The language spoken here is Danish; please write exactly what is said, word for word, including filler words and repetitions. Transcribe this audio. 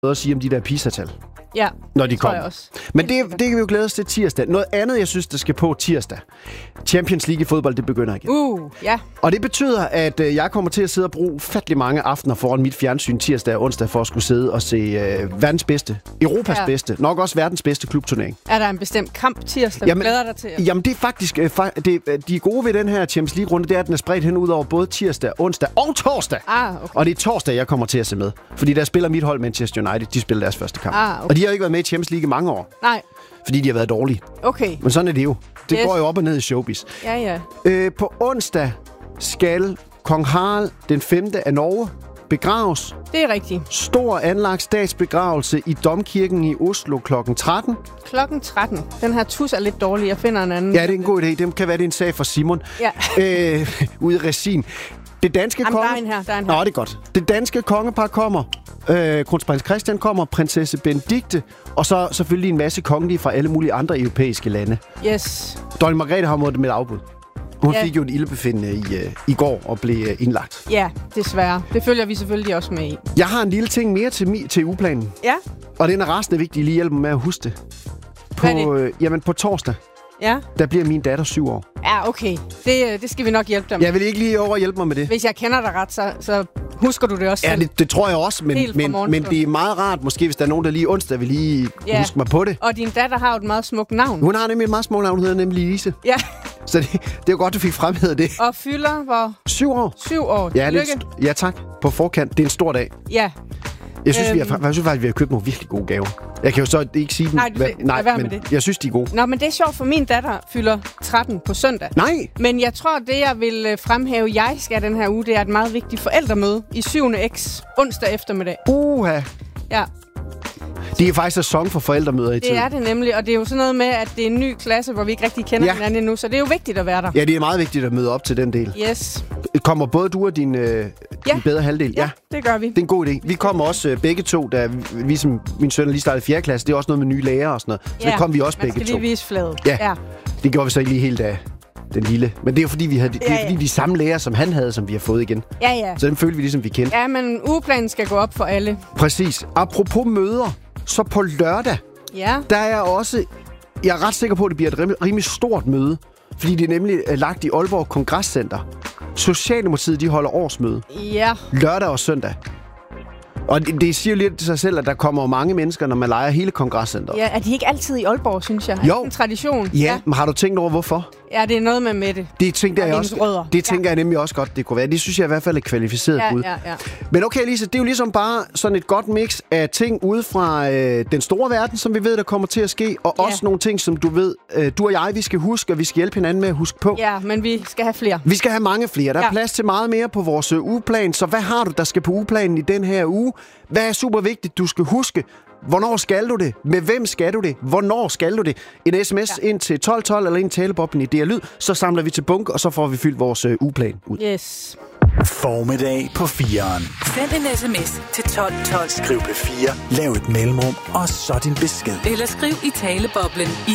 at sige om de der PISA-tal. Ja, når de det tror kommer. jeg også. Men det, det kan vi jo glæde os til tirsdag. Noget andet, jeg synes, der skal på tirsdag. Champions League i fodbold, det begynder igen. Uh, ja. Og det betyder, at øh, jeg kommer til at sidde og bruge fattelig mange aftener foran mit fjernsyn tirsdag og onsdag for at skulle sidde og se øh, verdens bedste, Europas ja. bedste, nok også verdens bedste klubturnering. Er der en bestemt kamp tirsdag, jamen, du glæder dig til? Jamen, det er faktisk... Øh, fa- det, de gode ved den her Champions League-runde, det er, at den er spredt hen ud over både tirsdag, onsdag og torsdag. Ah, okay. Og det er torsdag, jeg kommer til at se med. Fordi der spiller mit hold Manchester United. De spiller deres første kamp. Ah, okay. Og de har jo ikke været med i Champions League i mange år. Nej. Fordi de har været dårlige. Okay. Men sådan er det jo. Det yes. går jo op og ned i showbiz. Ja, ja. Øh, på onsdag skal kong Harald den femte af Norge begraves. Det er rigtigt. Stor anlagt statsbegravelse i Domkirken i Oslo klokken tretten. Klokken tretten. Den her tus er lidt dårlig. Jeg finder en anden. Ja, det er en god idé. Det kan være, det er en sag for Simon. Ja. øh, ude i regien. Det danske Jamen, konge... der er en her, der er en her. Nå, det er godt. Det danske kongepar kommer. Øh, kronprins Christian kommer. Prinsesse Benedikte. Og så selvfølgelig en masse kongelige fra alle mulige andre europæiske lande. Yes. Dronning Margrethe har måttet med afbud. Hun ja. fik jo et ildebefindende i, uh, i går og blev uh, indlagt. Ja, desværre. Det følger vi selvfølgelig også med i. Jeg har en lille ting mere til, mi- til ugeplanen. Ja. Og den er resten vigtig. Lige hjælpe mig med at huske det. På, Hvad er det? Øh, jamen, på torsdag, ja. der bliver min datter syv år. Ja, okay. Det, det skal vi nok hjælpe dig med. Jeg vil ikke lige over hjælpe mig med det. Hvis jeg kender dig ret, så, så husker du det også Ja, selv. det, det tror jeg også, men, men, men det er meget rart, måske hvis der er nogen, der lige onsdag vil lige ja. huske mig på det. Og din datter har jo et meget smukt navn. Hun har nemlig et meget smukt navn, hun hedder nemlig Lise. Ja. Så det, det er jo godt, du fik fremhævet det. Og fylder hvor? Syv år. Syv år. Ja, det st- ja, tak. På forkant. Det er en stor dag. Ja. Jeg synes, øhm. vi har, jeg synes faktisk, vi har købt nogle virkelig gode gaver. Jeg kan jo så ikke sige dem. Nej, du, nej nej men det. jeg synes, de er gode. Nå, men det er sjovt, for min datter fylder tretten på søndag. Nej! Men jeg tror, det jeg vil fremhæve, jeg skal den her uge, det er et meget vigtigt forældremøde i syvende X onsdag eftermiddag. Uha! Ja. Det er faktisk sæson for forældremøder i det tiden. Det er det nemlig, og det er jo sådan noget med, at det er en ny klasse, hvor vi ikke rigtig kender ja. hinanden endnu, så det er jo vigtigt at være der. Ja, det er meget vigtigt at møde op til den del. Yes. Kommer både du og din, øh, ja. din bedre halvdel? Ja, ja, det gør vi. Det er en god idé. Vi kommer også øh, begge to, da vi som min søn lige startede fjerde klasse. Det er også noget med nye lærere og sådan noget. Så ja, det kom vi også begge to. man skal lige vise fladet. Ja. ja, det gjorde vi så ikke lige helt af den lille. Men det er jo fordi, vi havde, det er ja, ja. fordi de samme lærere, som han havde, som vi har fået igen. Ja, ja. Så den følte vi ligesom, vi kendte. Ja, men ugeplanen skal gå op for alle. Præcis. Apropos møder, så på lørdag, ja. der er jeg også... Jeg er ret sikker på, at det bliver et rimelig, rimelig stort møde. Fordi det er nemlig lagt i Aalborg Kongresscenter. Socialdemokratiet, de holder årsmøde. Ja. Lørdag og søndag. Og det, det siger jo lidt til sig selv, at der kommer mange mennesker, når man leger hele kongresscenteret. Ja, er de ikke altid i Aalborg, synes jeg? Jo. Er det en tradition? Ja, ja, men har du tænkt over, hvorfor? Ja, det er noget med Mette. Det tænker jeg også. Rødder. Det tænker ja. jeg nemlig også godt, det kunne være. Det synes jeg i hvert fald er kvalificeret ja, bud. Ja, ja. Men okay, Lise, det er jo ligesom bare sådan et godt mix af ting ude fra øh, den store verden, som vi ved, der kommer til at ske, og ja. også nogle ting, som du ved, øh, du og jeg, vi skal huske, og vi skal hjælpe hinanden med at huske på. Ja, men vi skal have flere. Vi skal have mange flere. Der er ja. plads til meget mere på vores øh, ugeplan. Så hvad har du, der skal på ugeplanen i den her uge? Hvad er super vigtigt, du skal huske? Hvornår skal du det? Med hvem skal du det? Hvornår skal du det? En sms ja. ind til tolv tolv eller en taleboblen i D R Lyd, så samler vi til bunke, og så får vi fyldt vores øh, ugeplan ud. Yes. Formiddag på fireren. Send en sms til tolv tolv. Skriv P fire, lav et mellemrum, og så din besked. Eller skriv i taleboblen i